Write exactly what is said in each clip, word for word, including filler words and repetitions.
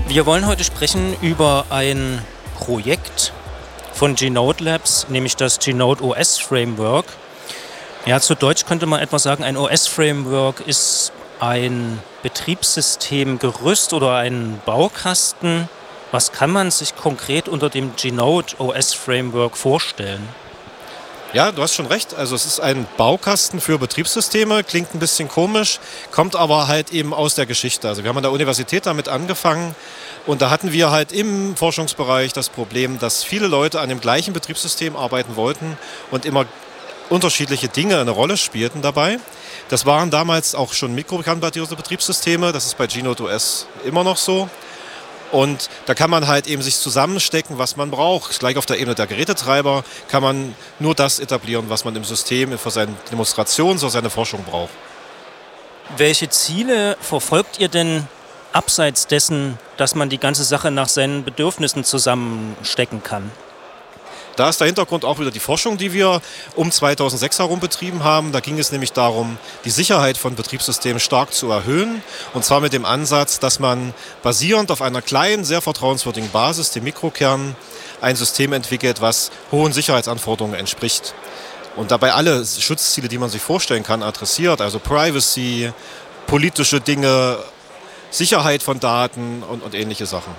Wir wollen heute sprechen über ein Projekt von G-Node Labs, nämlich das G-Node O S Framework. Ja, zu Deutsch könnte man etwa sagen, ein O S-Framework ist ein Betriebssystemgerüst oder ein Baukasten. Was kann man sich konkret unter dem G-Node O S Framework vorstellen? Ja, du hast schon recht. Also es ist ein Baukasten für Betriebssysteme, klingt ein bisschen komisch, kommt aber halt eben aus der Geschichte. Also wir haben an der Universität damit angefangen und da hatten wir halt im Forschungsbereich das Problem, dass viele Leute an dem gleichen Betriebssystem arbeiten wollten und immer unterschiedliche Dinge eine Rolle spielten dabei. Das waren damals auch schon mikrokernbasierte Betriebssysteme, das ist bei G-Node O S immer noch so. Und da kann man halt eben sich zusammenstecken, was man braucht. Gleich auf der Ebene der Gerätetreiber kann man nur das etablieren, was man im System für seine Demonstrations- oder seine Forschung braucht. Welche Ziele verfolgt ihr denn abseits dessen, dass man die ganze Sache nach seinen Bedürfnissen zusammenstecken kann? Da ist der Hintergrund auch wieder die Forschung, die wir um zweitausendsechs herum betrieben haben. Da ging es nämlich darum, die Sicherheit von Betriebssystemen stark zu erhöhen. Und zwar mit dem Ansatz, dass man basierend auf einer kleinen, sehr vertrauenswürdigen Basis, dem Mikrokern, ein System entwickelt, was hohen Sicherheitsanforderungen entspricht. Und dabei alle Schutzziele, die man sich vorstellen kann, adressiert. Also Privacy, politische Dinge, Sicherheit von Daten und, und ähnliche Sachen.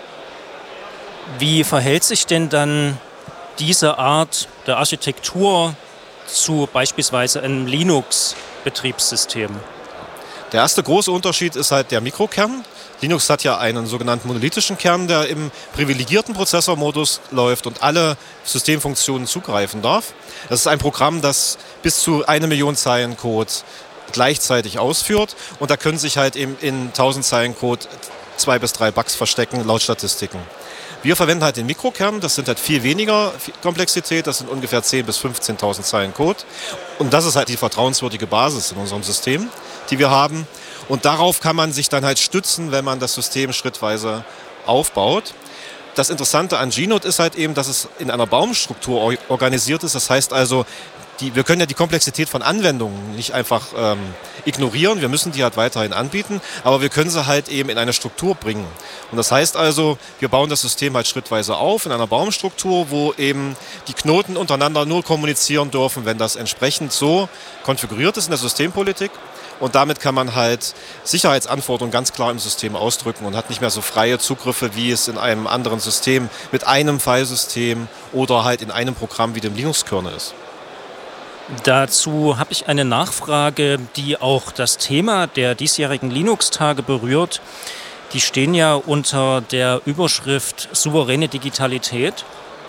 Wie verhält sich denn dann diese Art der Architektur zu beispielsweise einem Linux-Betriebssystem? Der erste große Unterschied ist halt der Mikrokern. Linux hat ja einen sogenannten monolithischen Kern, der im privilegierten Prozessormodus läuft und alle Systemfunktionen zugreifen darf. Das ist ein Programm, das bis zu eine Million Zeilen Code gleichzeitig ausführt und da können sich halt eben in tausend Zeilen Code zwei bis drei Bugs verstecken, laut Statistiken. Wir verwenden halt den Mikrokern, das sind halt viel weniger Komplexität, das sind ungefähr zehntausend bis fünfzehntausend Zeilen Code. Und das ist halt die vertrauenswürdige Basis in unserem System, die wir haben. Und darauf kann man sich dann halt stützen, wenn man das System schrittweise aufbaut. Das Interessante an G-Node ist halt eben, dass es in einer Baumstruktur organisiert ist. Das heißt also, die, wir können ja die Komplexität von Anwendungen nicht einfach ähm, ignorieren. Wir müssen die halt weiterhin anbieten, aber wir können sie halt eben in eine Struktur bringen. Und das heißt also, wir bauen das System halt schrittweise auf in einer Baumstruktur, wo eben die Knoten untereinander nur kommunizieren dürfen, wenn das entsprechend so konfiguriert ist in der Systempolitik. Und damit kann man halt Sicherheitsanforderungen ganz klar im System ausdrücken und hat nicht mehr so freie Zugriffe, wie es in einem anderen System mit einem Filesystem oder halt in einem Programm wie dem Linux-Kernel ist. Dazu habe ich eine Nachfrage, die auch das Thema der diesjährigen Linux-Tage berührt. Die stehen ja unter der Überschrift souveräne Digitalität.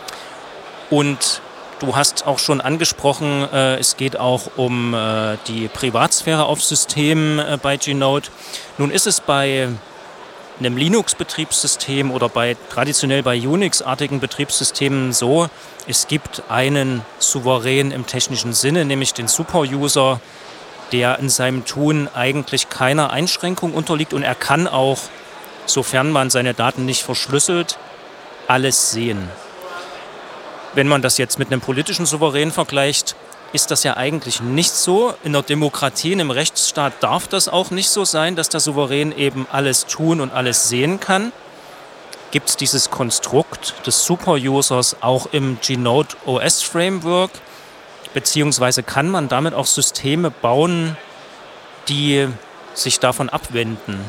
Und du hast auch schon angesprochen, äh, es geht auch um äh, die Privatsphäre auf Systemen äh, bei G-Node. Nun ist es bei einem Linux-Betriebssystem oder bei traditionell bei Unix-artigen Betriebssystemen so, es gibt einen Souverän im technischen Sinne, nämlich den Superuser, der in seinem Tun eigentlich keiner Einschränkung unterliegt und er kann auch, sofern man seine Daten nicht verschlüsselt, alles sehen. Wenn man das jetzt mit einem politischen Souverän vergleicht, ist das ja eigentlich nicht so. In der Demokratie, in einem Rechtsstaat darf das auch nicht so sein, dass der Souverän eben alles tun und alles sehen kann. Gibt es dieses Konstrukt des Superusers auch im G-Node O S Framework? Beziehungsweise kann man damit auch Systeme bauen, die sich davon abwenden?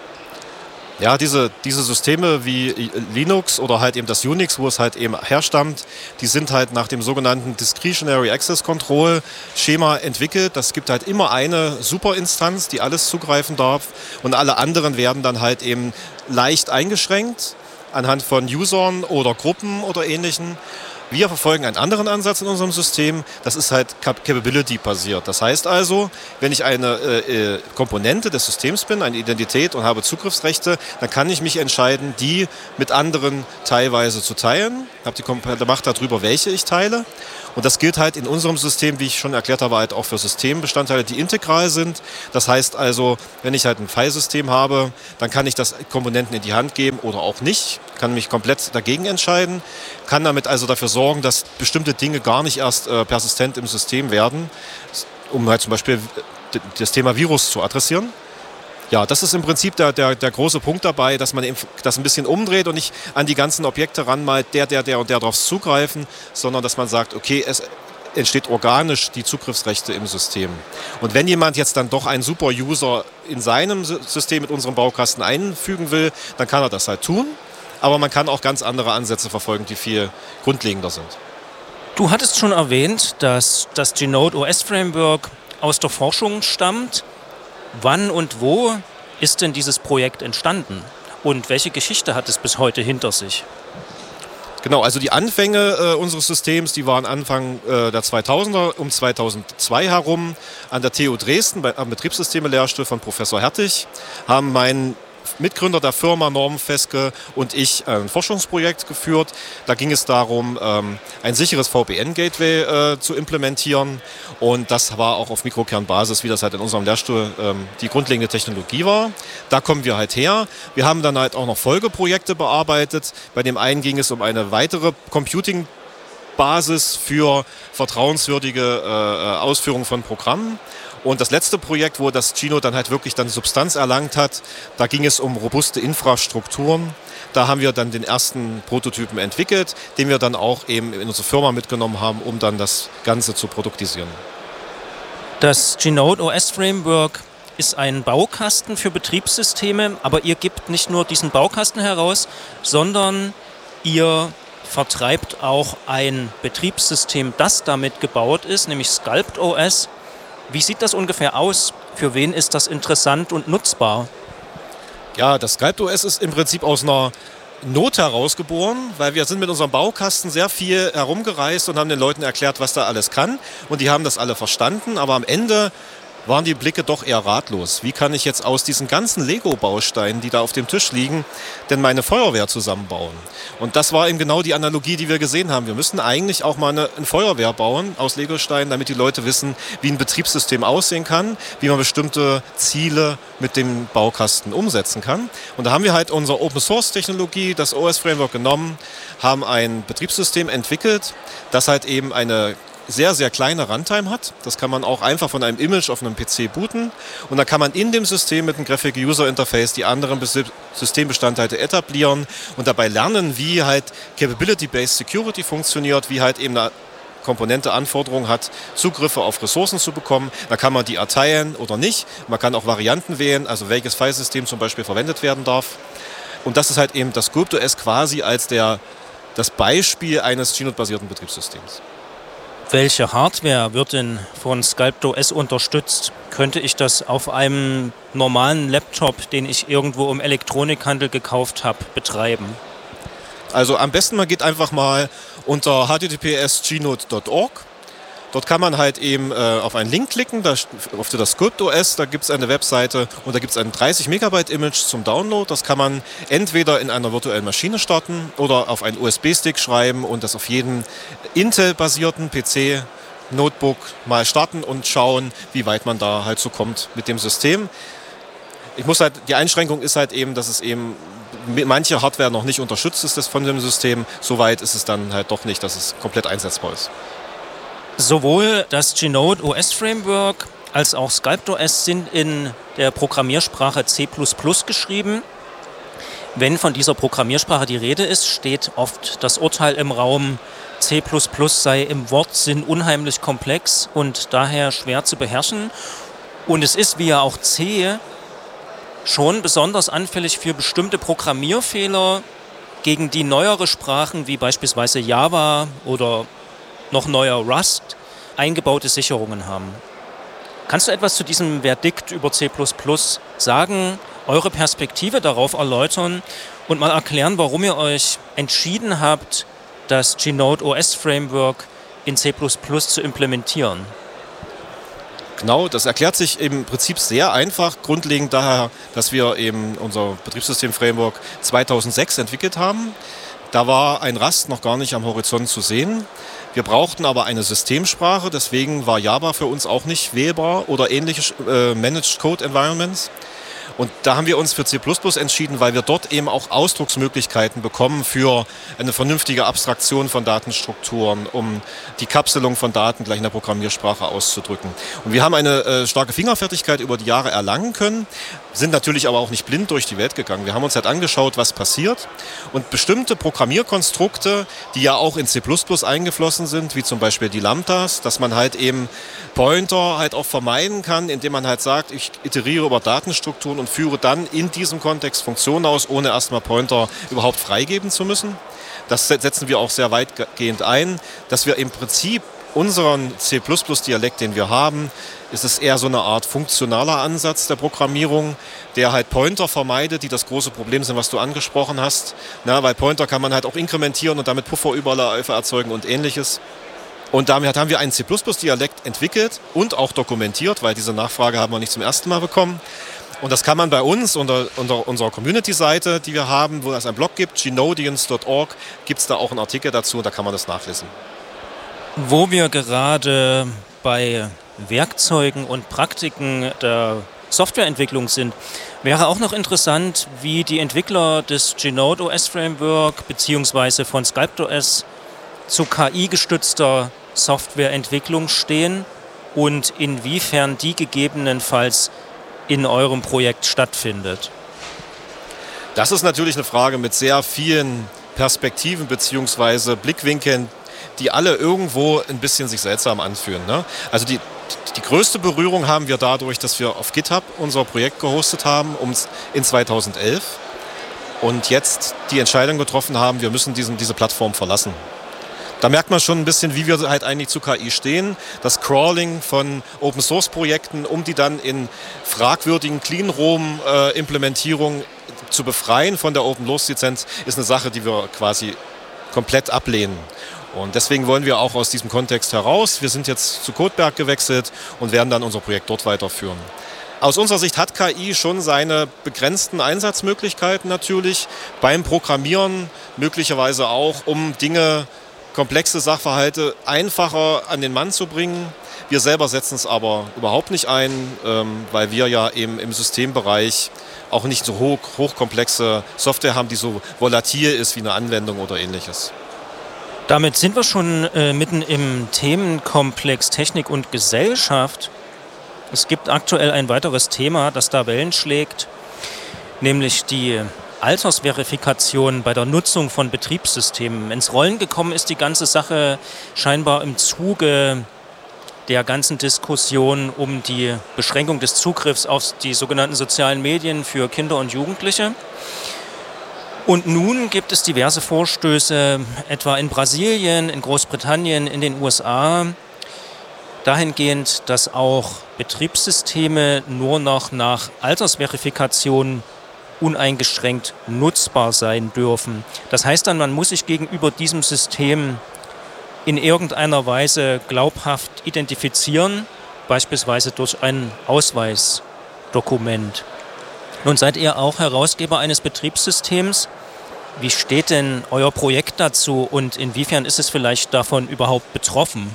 Ja, diese, diese Systeme wie Linux oder halt eben das Unix, wo es halt eben herstammt, die sind halt nach dem sogenannten Discretionary Access Control Schema entwickelt. Das gibt halt immer eine Superinstanz, die alles zugreifen darf und alle anderen werden dann halt eben leicht eingeschränkt anhand von Usern oder Gruppen oder Ähnlichen. Wir verfolgen einen anderen Ansatz in unserem System, das ist halt Capability-basiert. Das heißt also, wenn ich eine äh, Komponente des Systems bin, eine Identität und habe Zugriffsrechte, dann kann ich mich entscheiden, die mit anderen teilweise zu teilen. Ich habe die komplette Macht darüber, welche ich teile. Und das gilt halt in unserem System, wie ich schon erklärt habe, halt auch für Systembestandteile, die integral sind. Das heißt also, wenn ich halt ein Filesystem habe, dann kann ich das Komponenten in die Hand geben oder auch nicht, kann mich komplett dagegen entscheiden, kann damit also dafür sorgen, dass bestimmte Dinge gar nicht erst äh, persistent im System werden, um halt zum Beispiel das Thema Virus zu adressieren. Ja, das ist im Prinzip der, der, der große Punkt dabei, dass man das ein bisschen umdreht und nicht an die ganzen Objekte ranmalt, der, der, der und der darauf zugreifen, sondern dass man sagt, okay, es entsteht organisch die Zugriffsrechte im System. Und wenn jemand jetzt dann doch einen Super-User in seinem System mit unserem Baukasten einfügen will, dann kann er das halt tun. Aber man kann auch ganz andere Ansätze verfolgen, die viel grundlegender sind. Du hattest schon erwähnt, dass das Genode O S Framework aus der Forschung stammt. Wann und wo ist denn dieses Projekt entstanden? Und welche Geschichte hat es bis heute hinter sich? Genau, also die Anfänge äh, unseres Systems, die waren Anfang äh, der zweitausender, um zweitausendzwei herum an der T U Dresden, bei, am Betriebssysteme-Lehrstuhl von Professor Hertig, haben mein Mitgründer der Firma Norman Feske und ich ein Forschungsprojekt geführt. Da ging es darum, ähm, ein sicheres V P N-Gateway äh, zu implementieren. Und das war auch auf Mikrokernbasis, wie das halt in unserem Lehrstuhl ähm, die grundlegende Technologie war. Da kommen wir halt her. Wir haben dann halt auch noch Folgeprojekte bearbeitet. Bei dem einen ging es um eine weitere Computing-Basis für vertrauenswürdige äh, Ausführung von Programmen. Und das letzte Projekt, wo das Genode dann halt wirklich dann Substanz erlangt hat, da ging es um robuste Infrastrukturen. Da haben wir dann den ersten Prototypen entwickelt, den wir dann auch eben in unsere Firma mitgenommen haben, um dann das Ganze zu produktisieren. Das Genode O S Framework ist ein Baukasten für Betriebssysteme, aber ihr gebt nicht nur diesen Baukasten heraus, sondern ihr vertreibt auch ein Betriebssystem, das damit gebaut ist, nämlich Sculpt O S. Wie sieht das ungefähr aus? Für wen ist das interessant und nutzbar? Ja, das Sculpt O S ist im Prinzip aus einer Not herausgeboren, weil wir sind mit unserem Baukasten sehr viel herumgereist und haben den Leuten erklärt, was da alles kann. Und die haben das alle verstanden, aber am Ende waren die Blicke doch eher ratlos. Wie kann ich jetzt aus diesen ganzen Lego-Bausteinen, die da auf dem Tisch liegen, denn meine Feuerwehr zusammenbauen? Und das war eben genau die Analogie, die wir gesehen haben. Wir müssen eigentlich auch mal eine, eine Feuerwehr bauen aus Lego-Steinen, damit die Leute wissen, wie ein Betriebssystem aussehen kann, wie man bestimmte Ziele mit dem Baukasten umsetzen kann. Und da haben wir halt unsere Open-Source-Technologie, das O S-Framework genommen, haben ein Betriebssystem entwickelt, das halt eben eine sehr, sehr kleine Runtime hat. Das kann man auch einfach von einem Image auf einem P C booten. Und dann kann man in dem System mit einem Graphic User Interface die anderen Systembestandteile etablieren und dabei lernen, wie halt Capability-Based Security funktioniert, wie halt eben eine Komponente Anforderungen hat, Zugriffe auf Ressourcen zu bekommen. Da kann man die erteilen oder nicht. Man kann auch Varianten wählen, also welches Filesystem zum Beispiel verwendet werden darf. Und das ist halt eben das Sculpt O S quasi als der, das Beispiel eines Genode-basierten Betriebssystems. Welche Hardware wird denn von Sculpt O S unterstützt? Könnte ich das auf einem normalen Laptop, den ich irgendwo im Elektronikhandel gekauft habe, betreiben? Also am besten man geht einfach mal unter h t t p s punkt genode punkt org. Dort kann man halt eben äh, auf einen Link klicken, da auf das Sculpt O S, da gibt es eine Webseite und da gibt es ein dreißig Megabyte Image zum Download. Das kann man entweder in einer virtuellen Maschine starten oder auf einen U S B-Stick schreiben und das auf jeden Intel-basierten P C, Notebook mal starten und schauen, wie weit man da halt so kommt mit dem System. Ich muss halt, die Einschränkung ist halt eben, dass es eben manche Hardware noch nicht unterstützt ist von dem System. Soweit ist es dann halt doch nicht, dass es komplett einsetzbar ist. Sowohl das Genode O S Framework als auch Sculpt O S sind in der Programmiersprache C plus plus geschrieben. Wenn von dieser Programmiersprache die Rede ist, steht oft das Urteil im Raum, C plus plus sei im Wortsinn unheimlich komplex und daher schwer zu beherrschen. Und es ist, wie ja auch C, schon besonders anfällig für bestimmte Programmierfehler, gegen die neuere Sprachen wie beispielsweise Java oder noch neuer Rust eingebaute Sicherungen haben. Kannst du etwas zu diesem Verdikt über C plus plus sagen, eure Perspektive darauf erläutern und mal erklären, warum ihr euch entschieden habt, das Genode O S Framework in C plus plus zu implementieren? Genau, das erklärt sich im Prinzip sehr einfach, grundlegend daher, dass wir eben unser Betriebssystem-Framework zweitausendsechs entwickelt haben. Da war ein Rust noch gar nicht am Horizont zu sehen. Wir brauchten aber eine Systemsprache, deswegen war Java für uns auch nicht wählbar oder ähnliche äh, Managed Code Environments. Und da haben wir uns für C plus plus entschieden, weil wir dort eben auch Ausdrucksmöglichkeiten bekommen für eine vernünftige Abstraktion von Datenstrukturen, um die Kapselung von Daten gleich in der Programmiersprache auszudrücken. Und wir haben eine äh, starke Fingerfertigkeit über die Jahre erlangen können. sind natürlich aber auch nicht blind durch die Welt gegangen. Wir haben uns halt angeschaut, was passiert. Und bestimmte Programmierkonstrukte, die ja auch in C plus plus eingeflossen sind, wie zum Beispiel die Lambdas, dass man halt eben Pointer halt auch vermeiden kann, indem man halt sagt, ich iteriere über Datenstrukturen und führe dann in diesem Kontext Funktionen aus, ohne erstmal Pointer überhaupt freigeben zu müssen. Das setzen wir auch sehr weitgehend ein, dass wir im Prinzip unseren C plus plus Dialekt, den wir haben, ist es eher so eine Art funktionaler Ansatz der Programmierung, der halt Pointer vermeidet, die das große Problem sind, was du angesprochen hast. Na, weil Pointer kann man halt auch inkrementieren und damit Pufferüberläufe erzeugen und ähnliches. Und damit haben wir einen C plus plus Dialekt entwickelt und auch dokumentiert, weil diese Nachfrage haben wir nicht zum ersten Mal bekommen. Und das kann man bei uns unter, unter unserer Community-Seite, die wir haben, wo es einen Blog gibt, gnodians punkt org, gibt es da auch einen Artikel dazu und da kann man das nachlesen. Wo wir gerade bei Werkzeugen und Praktiken der Softwareentwicklung sind, wäre auch noch interessant, wie die Entwickler des Gnode O S Framework bzw. von SculptOS zu K I-gestützter Softwareentwicklung stehen und inwiefern die gegebenenfalls in eurem Projekt stattfindet. Das ist natürlich eine Frage mit sehr vielen Perspektiven bzw. Blickwinkeln, die alle irgendwo ein bisschen sich seltsam anfühlen. Ne? Also die, die größte Berührung haben wir dadurch, dass wir auf GitHub unser Projekt gehostet haben in zweitausendelf und jetzt die Entscheidung getroffen haben, wir müssen diesen, diese Plattform verlassen. Da merkt man schon ein bisschen, wie wir halt eigentlich zu K I stehen. Das Crawling von Open-Source-Projekten, um die dann in fragwürdigen Clean-Room-Implementierungen zu befreien von der Open-Source-Lizenz, ist eine Sache, die wir quasi komplett ablehnen. Und deswegen wollen wir auch aus diesem Kontext heraus. Wir sind jetzt zu Codeberg gewechselt und werden dann unser Projekt dort weiterführen. Aus unserer Sicht hat K I schon seine begrenzten Einsatzmöglichkeiten natürlich beim Programmieren, möglicherweise auch, um Dinge, komplexe Sachverhalte einfacher an den Mann zu bringen. Wir selber setzen es aber überhaupt nicht ein, weil wir ja eben im Systembereich auch nicht so hoch, hochkomplexe Software haben, die so volatil ist wie eine Anwendung oder ähnliches. Damit sind wir schon äh, mitten im Themenkomplex Technik und Gesellschaft. Es gibt aktuell ein weiteres Thema, das da Wellen schlägt, nämlich die Altersverifikation bei der Nutzung von Betriebssystemen. Ins Rollen gekommen ist die ganze Sache scheinbar im Zuge der ganzen Diskussion um die Beschränkung des Zugriffs auf die sogenannten sozialen Medien für Kinder und Jugendliche. Und nun gibt es diverse Vorstöße, etwa in Brasilien, in Großbritannien, in den U S A, dahingehend, dass auch Betriebssysteme nur noch nach Altersverifikation uneingeschränkt nutzbar sein dürfen. Das heißt dann, man muss sich gegenüber diesem System in irgendeiner Weise glaubhaft identifizieren, beispielsweise durch ein Ausweisdokument. Nun seid ihr auch Herausgeber eines Betriebssystems. Wie steht denn euer Projekt dazu und inwiefern ist es vielleicht davon überhaupt betroffen?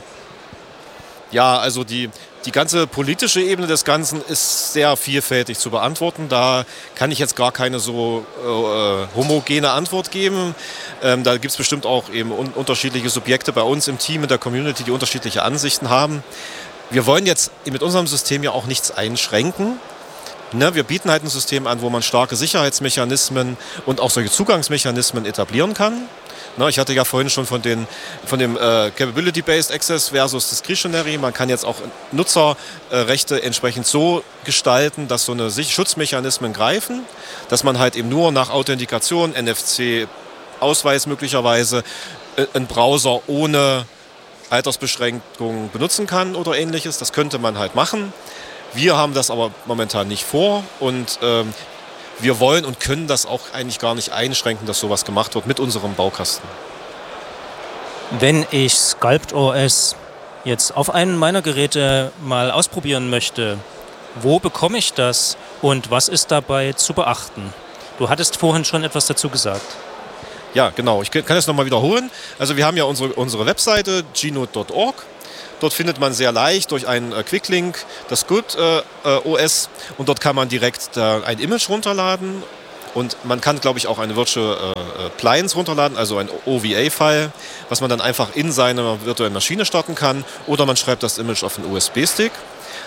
Ja, also die, die ganze politische Ebene des Ganzen ist sehr vielfältig zu beantworten. Da kann ich jetzt gar keine so äh, homogene Antwort geben. Ähm, da gibt es bestimmt auch eben un- unterschiedliche Subjekte bei uns im Team, in der Community, die unterschiedliche Ansichten haben. Wir wollen jetzt mit unserem System ja auch nichts einschränken. Ne, wir bieten halt ein System an, wo man starke Sicherheitsmechanismen und auch solche Zugangsmechanismen etablieren kann. Ne, ich hatte ja vorhin schon von, den, von dem äh, Capability-Based Access versus Discretionary. Man kann jetzt auch Nutzerrechte äh, entsprechend so gestalten, dass so eine Schutzmechanismen greifen, dass man halt eben nur nach Authentikation, N F C-Ausweis möglicherweise, äh, einen Browser ohne Altersbeschränkung benutzen kann oder ähnliches. Das könnte man halt machen. Wir haben das aber momentan nicht vor und ähm, wir wollen und können das auch eigentlich gar nicht einschränken, dass sowas gemacht wird mit unserem Baukasten. Wenn ich SculptOS jetzt auf einem meiner Geräte mal ausprobieren möchte, wo bekomme ich das und was ist dabei zu beachten? Du hattest vorhin schon etwas dazu gesagt. Ja, genau. Ich kann es nochmal wiederholen. Also wir haben ja unsere, unsere Webseite gnode punkt org. Dort findet man sehr leicht durch einen äh, Quicklink das SculptOS äh, und dort kann man direkt äh, ein Image runterladen und man kann, glaube ich, auch eine Virtual äh, Appliance runterladen, also ein O V A-File, was man dann einfach in seiner virtuellen Maschine starten kann oder man schreibt das Image auf einen U S B-Stick.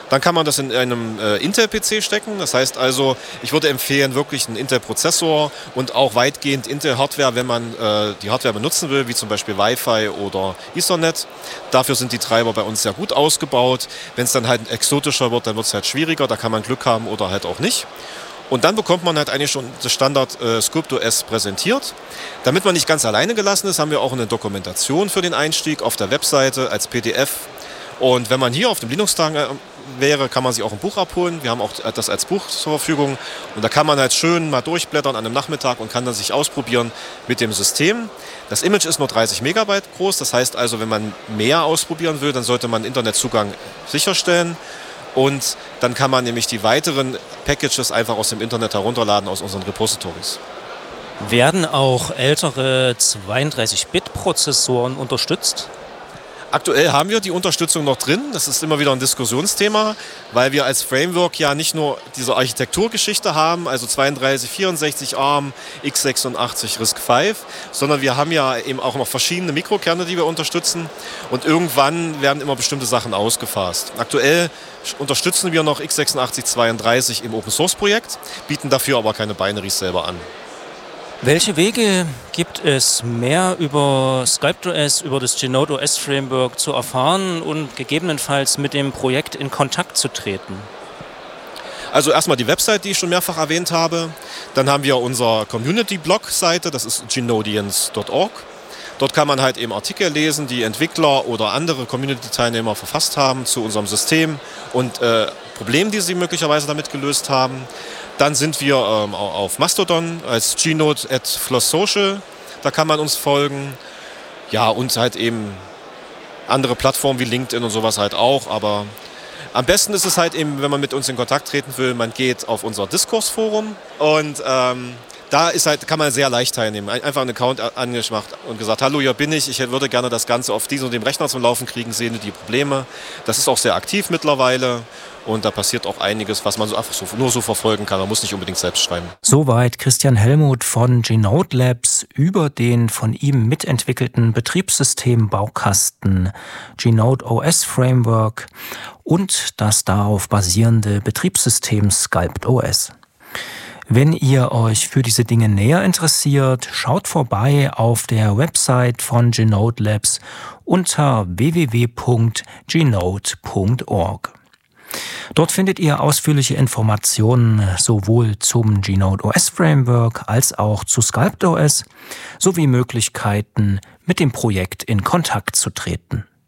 Dann kann man das in einem äh, Intel-P C stecken. Das heißt also, ich würde empfehlen, wirklich einen Intel-Prozessor und auch weitgehend Intel-Hardware, wenn man äh, die Hardware benutzen will, wie zum Beispiel Wi-Fi oder Ethernet. Dafür sind die Treiber bei uns sehr gut ausgebaut. Wenn es dann halt exotischer wird, dann wird es halt schwieriger. Da kann man Glück haben oder halt auch nicht. Und dann bekommt man halt eigentlich schon das Standard äh, ScriptOS präsentiert. Damit man nicht ganz alleine gelassen ist, haben wir auch eine Dokumentation für den Einstieg auf der Webseite als P D F. Und wenn man hier auf dem Linux-Tag äh, wäre, kann man sich auch ein Buch abholen. Wir haben auch das als Buch zur Verfügung. Und da kann man halt schön mal durchblättern an einem Nachmittag und kann dann sich ausprobieren mit dem System. Das Image ist nur dreißig Megabyte groß. Das heißt also, wenn man mehr ausprobieren will, dann sollte man Internetzugang sicherstellen. Und dann kann man nämlich die weiteren Packages einfach aus dem Internet herunterladen, aus unseren Repositories. Werden auch ältere zweiunddreißig Bit Prozessoren unterstützt? Aktuell haben wir die Unterstützung noch drin. Das ist immer wieder ein Diskussionsthema, weil wir als Framework ja nicht nur diese Architekturgeschichte haben, also zweiunddreißig, vierundsechzig ARM, x sechsundachtzig RISC fünf, sondern wir haben ja eben auch noch verschiedene Mikrokerne, die wir unterstützen. Und irgendwann werden immer bestimmte Sachen ausgefasst. Aktuell unterstützen wir noch x sechsundachtzig zweiunddreißig im Open-Source-Projekt, bieten dafür aber keine Binaries selber an. Welche Wege gibt es, mehr über SculptOS, über das GenodeOS Framework zu erfahren und gegebenenfalls mit dem Projekt in Kontakt zu treten? Also erstmal die Website, die ich schon mehrfach erwähnt habe. Dann haben wir unsere Community-Blog-Seite, das ist genodians punkt org. Dort kann man halt eben Artikel lesen, die Entwickler oder andere Community-Teilnehmer verfasst haben zu unserem System und äh, Problemen, die sie möglicherweise damit gelöst haben. Dann sind wir ähm, auf Mastodon als Genode at Floss Social. Da kann man uns folgen. Ja, und halt eben andere Plattformen wie LinkedIn und sowas halt auch. Aber am besten ist es halt eben, wenn man mit uns in Kontakt treten will, man geht auf unser Diskursforum und ähm, da ist halt, kann man sehr leicht teilnehmen. Einfach einen Account angemacht und gesagt, hallo, hier bin ich, ich würde gerne das Ganze auf diesem und dem Rechner zum Laufen kriegen, sehen Sie die Probleme. Das ist auch sehr aktiv mittlerweile und da passiert auch einiges, was man so einfach so, nur so verfolgen kann. Man muss nicht unbedingt selbst schreiben. Soweit Christian Hellmuth von Genode Labs über den von ihm mitentwickelten Betriebssystembaukasten GenodeOS Framework und das darauf basierende Betriebssystem SculptOS. Wenn ihr euch für diese Dinge näher interessiert, schaut vorbei auf der Website von Genode Labs unter w w w punkt genode punkt org. Dort findet ihr ausführliche Informationen sowohl zum GenodeOS Framework als auch zu SculptOS sowie Möglichkeiten, mit dem Projekt in Kontakt zu treten.